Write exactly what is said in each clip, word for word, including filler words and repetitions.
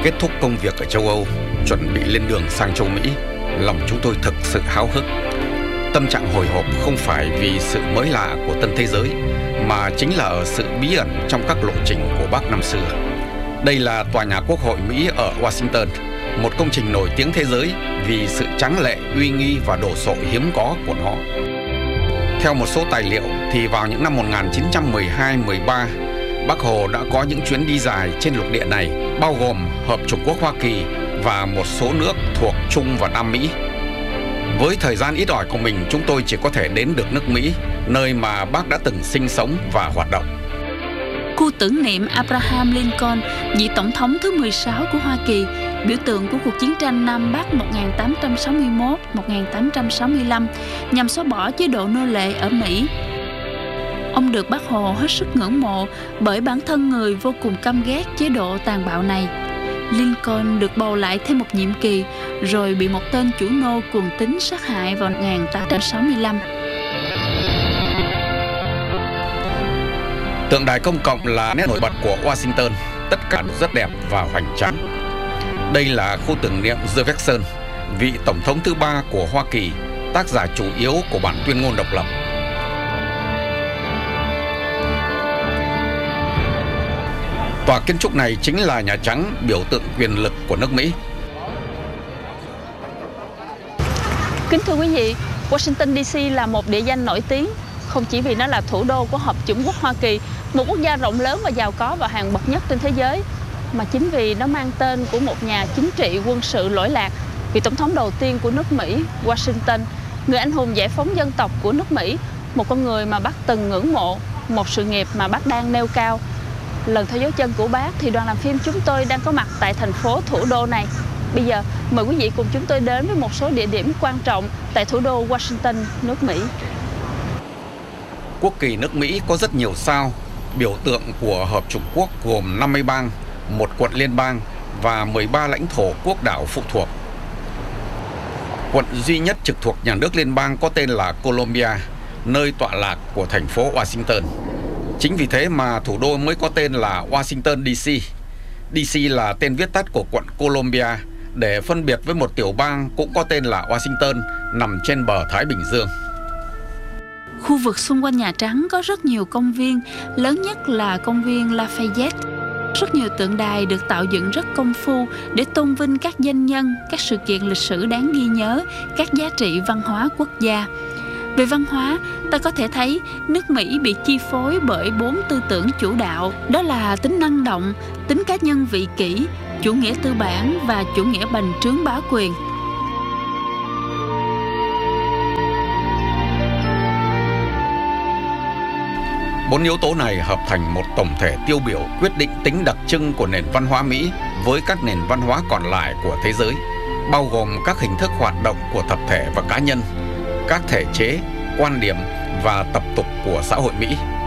Kết thúc công việc ở châu Âu, chuẩn bị lên đường sang châu Mỹ, lòng chúng tôi thực sự háo hức. Tâm trạng hồi hộp không phải vì sự mới lạ của tân thế giới, mà chính là ở sự bí ẩn trong các lộ trình của Bác năm xưa. Đây là tòa nhà Quốc hội Mỹ ở Washington, một công trình nổi tiếng thế giới vì sự tráng lệ, uy nghi và đồ sộ hiếm có của nó. Theo một số tài liệu thì vào những năm một nghìn chín trăm mười hai mười ba, Bác Hồ đã có những chuyến đi dài trên lục địa này, bao gồm Hợp Chủng Quốc Hoa Kỳ và một số nước thuộc Trung và Nam Mỹ. Với thời gian ít ỏi của mình, chúng tôi chỉ có thể đến được nước Mỹ, nơi mà Bác đã từng sinh sống và hoạt động. Khu tưởng niệm Abraham Lincoln, vị tổng thống thứ mười sáu của Hoa Kỳ, biểu tượng của cuộc chiến tranh Nam Bắc một nghìn tám trăm sáu mươi mốt đến một nghìn tám trăm sáu mươi lăm nhằm xóa bỏ chế độ nô lệ ở Mỹ. Ông được Bác Hồ hết sức ngưỡng mộ bởi bản thân người vô cùng căm ghét chế độ tàn bạo này. Lincoln được bầu lại thêm một nhiệm kỳ, rồi bị một tên chủ nô cuồng tín sát hại vào một nghìn tám trăm sáu mươi lăm. Tượng đài công cộng là nét nổi bật của Washington, tất cả rất đẹp và hoành tráng. Đây là khu tưởng niệm Jefferson, vị tổng thống thứ ba của Hoa Kỳ, tác giả chủ yếu của bản tuyên ngôn độc lập. Tòa kiến trúc này chính là Nhà Trắng, biểu tượng quyền lực của nước Mỹ. Kính thưa quý vị, Washington đê xê là một địa danh nổi tiếng, không chỉ vì nó là thủ đô của Hợp Chủng Quốc Hoa Kỳ, một quốc gia rộng lớn và giàu có và hàng bậc nhất trên thế giới, mà chính vì nó mang tên của một nhà chính trị quân sự lỗi lạc, vị tổng thống đầu tiên của nước Mỹ, Washington, người anh hùng giải phóng dân tộc của nước Mỹ, một con người mà Bác từng ngưỡng mộ, một sự nghiệp mà Bác đang nêu cao. Lần theo dấu chân của Bác thì đoàn làm phim chúng tôi đang có mặt tại thành phố thủ đô này. Bây giờ mời quý vị cùng chúng tôi đến với một số địa điểm quan trọng tại thủ đô Washington, nước Mỹ. Quốc kỳ nước Mỹ có rất nhiều sao, biểu tượng của Hợp Chủng Quốc gồm năm mươi bang, một quận liên bang và mười ba lãnh thổ quốc đảo phụ thuộc. Quận duy nhất trực thuộc nhà nước liên bang có tên là Columbia, nơi tọa lạc của thành phố Washington. Chính vì thế mà thủ đô mới có tên là Washington đê xê. đê xê là tên viết tắt của quận Columbia, để phân biệt với một tiểu bang cũng có tên là Washington, nằm trên bờ Thái Bình Dương. Khu vực xung quanh Nhà Trắng có rất nhiều công viên, lớn nhất là công viên Lafayette. Rất nhiều tượng đài được tạo dựng rất công phu để tôn vinh các danh nhân, các sự kiện lịch sử đáng ghi nhớ, các giá trị văn hóa quốc gia. Về văn hóa, ta có thể thấy nước Mỹ bị chi phối bởi bốn tư tưởng chủ đạo, đó là tính năng động, tính cá nhân vị kỷ, chủ nghĩa tư bản và chủ nghĩa bành trướng bá quyền. Bốn yếu tố này hợp thành một tổng thể tiêu biểu quyết định tính đặc trưng của nền văn hóa Mỹ với các nền văn hóa còn lại của thế giới, bao gồm các hình thức hoạt động của tập thể và cá nhân, các thể chế, quan điểm và tập tục của xã hội Mỹ.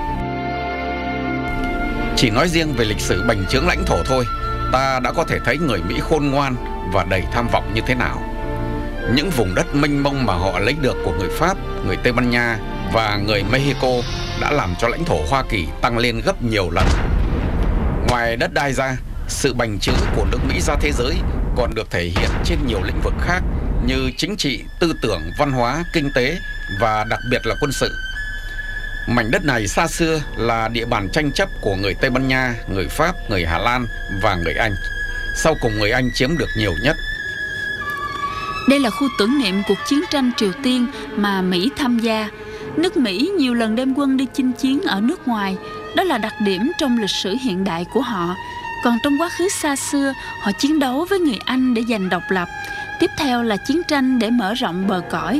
Chỉ nói riêng về lịch sử bành trướng lãnh thổ thôi, ta đã có thể thấy người Mỹ khôn ngoan và đầy tham vọng như thế nào. Những vùng đất mênh mông mà họ lấy được của người Pháp, người Tây Ban Nha và người Mexico đã làm cho lãnh thổ Hoa Kỳ tăng lên gấp nhiều lần. Ngoài đất đai ra, sự bành trướng của nước Mỹ ra thế giới còn được thể hiện trên nhiều lĩnh vực khác như chính trị, tư tưởng, văn hóa, kinh tế và đặc biệt là quân sự. Mảnh đất này xa xưa là địa bàn tranh chấp của người Tây Ban Nha, người Pháp, người Hà Lan và người Anh. Sau cùng người Anh chiếm được nhiều nhất. Đây là khu tưởng niệm cuộc chiến tranh Triều Tiên mà Mỹ tham gia. Nước Mỹ nhiều lần đem quân đi chinh chiến ở nước ngoài, đó là đặc điểm trong lịch sử hiện đại của họ. Còn trong quá khứ xa xưa, họ chiến đấu với người Anh để giành độc lập. Tiếp theo là chiến tranh để mở rộng bờ cõi.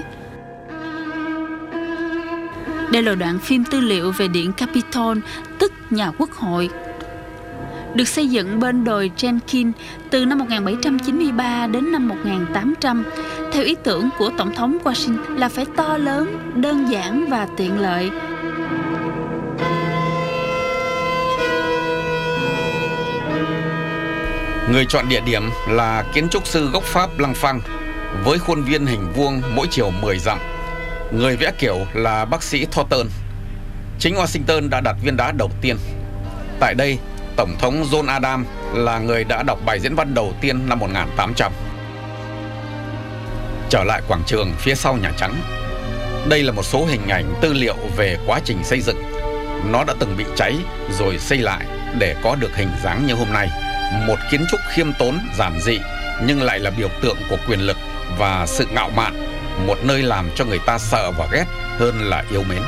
Đây là đoạn phim tư liệu về Điện Capitol, tức nhà Quốc hội. Được xây dựng bên đồi Jenkins từ năm một nghìn bảy trăm chín mươi ba đến năm một nghìn tám trăm, theo ý tưởng của Tổng thống Washington là phải to lớn, đơn giản và tiện lợi. Người chọn địa điểm là kiến trúc sư gốc Pháp Lăng Phăng, với khuôn viên hình vuông mỗi chiều mười dặm. Người vẽ kiểu là bác sĩ Thornton. Chính Washington đã đặt viên đá đầu tiên. Tại đây, Tổng thống John Adams là người đã đọc bài diễn văn đầu tiên năm một nghìn tám trăm. Trở lại quảng trường phía sau Nhà Trắng. Đây là một số hình ảnh tư liệu về quá trình xây dựng. Nó đã từng bị cháy rồi xây lại để có được hình dáng như hôm nay. Một kiến trúc khiêm tốn, giản dị nhưng lại là biểu tượng của quyền lực và sự ngạo mạn. Một nơi làm cho người ta sợ và ghét hơn là yêu mến.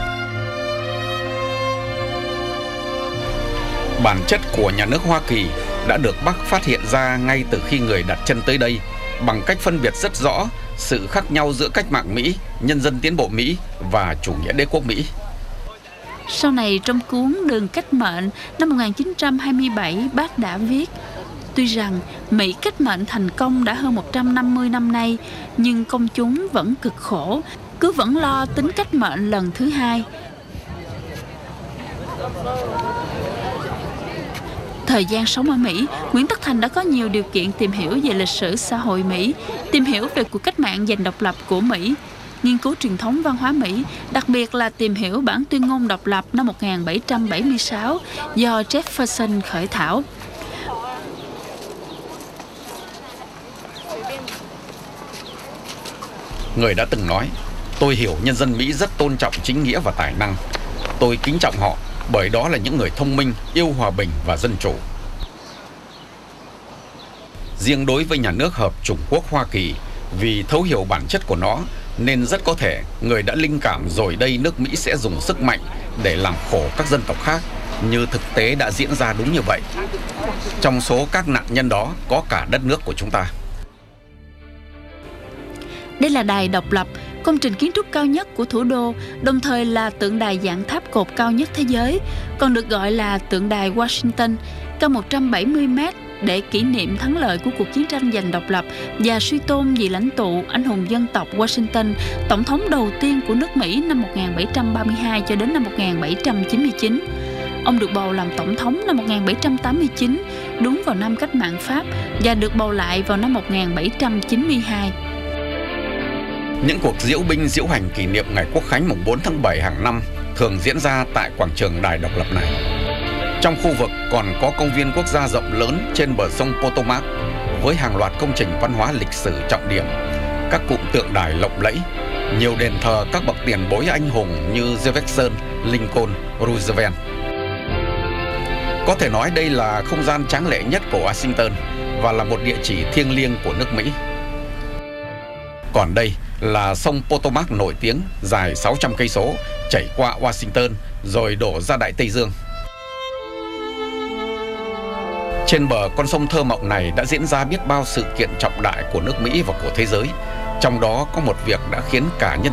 Bản chất của nhà nước Hoa Kỳ đã được Bác phát hiện ra ngay từ khi người đặt chân tới đây bằng cách phân biệt rất rõ sự khác nhau giữa cách mạng Mỹ, nhân dân tiến bộ Mỹ và chủ nghĩa đế quốc Mỹ. Sau này trong cuốn Đường Cách Mệnh năm một nghìn chín trăm hai mươi bảy, Bác đã viết: tuy rằng Mỹ cách mệnh thành công đã hơn một trăm năm mươi năm nay, nhưng công chúng vẫn cực khổ, cứ vẫn lo tính cách mệnh lần thứ hai. Thời gian sống ở Mỹ, Nguyễn Tất Thành đã có nhiều điều kiện tìm hiểu về lịch sử xã hội Mỹ, tìm hiểu về cuộc cách mạng giành độc lập của Mỹ, nghiên cứu truyền thống văn hóa Mỹ, đặc biệt là tìm hiểu bản tuyên ngôn độc lập năm một nghìn bảy trăm bảy mươi sáu do Jefferson khởi thảo. Người đã từng nói, tôi hiểu nhân dân Mỹ rất tôn trọng chính nghĩa và tài năng. Tôi kính trọng họ bởi đó là những người thông minh, yêu hòa bình và dân chủ. Riêng đối với nhà nước Hợp Chủng Quốc Hoa Kỳ, vì thấu hiểu bản chất của nó nên rất có thể người đã linh cảm rồi đây nước Mỹ sẽ dùng sức mạnh để làm khổ các dân tộc khác, như thực tế đã diễn ra đúng như vậy. Trong số các nạn nhân đó có cả đất nước của chúng ta. Đây là đài độc lập, công trình kiến trúc cao nhất của thủ đô, đồng thời là tượng đài dạng tháp cột cao nhất thế giới, còn được gọi là tượng đài Washington, cao một trăm bảy mươi mét để kỷ niệm thắng lợi của cuộc chiến tranh giành độc lập và suy tôn vị lãnh tụ, anh hùng dân tộc Washington, tổng thống đầu tiên của nước Mỹ năm một nghìn bảy trăm ba mươi hai cho đến năm một nghìn bảy trăm chín mươi chín. Ông được bầu làm tổng thống năm một nghìn bảy trăm tám mươi chín, đúng vào năm cách mạng Pháp, và được bầu lại vào năm một nghìn bảy trăm chín mươi hai. Những cuộc diễu binh diễu hành kỷ niệm ngày Quốc khánh mùng bốn tháng bảy hàng năm thường diễn ra tại quảng trường đài độc lập này. Trong khu vực còn có công viên quốc gia rộng lớn trên bờ sông Potomac với hàng loạt công trình văn hóa lịch sử trọng điểm, các cụm tượng đài lộng lẫy, nhiều đền thờ các bậc tiền bối anh hùng như Jefferson, Lincoln, Roosevelt. Có thể nói đây là không gian tráng lệ nhất của Washington và là một địa chỉ thiêng liêng của nước Mỹ. Còn đây là sông Potomac nổi tiếng dài sáu trăm cây số chảy qua Washington rồi đổ ra Đại Tây Dương. Trên bờ con sông thơ mộng này đã diễn ra biết bao sự kiện trọng đại của nước Mỹ và của thế giới. Trong đó có một việc đã khiến cả nhân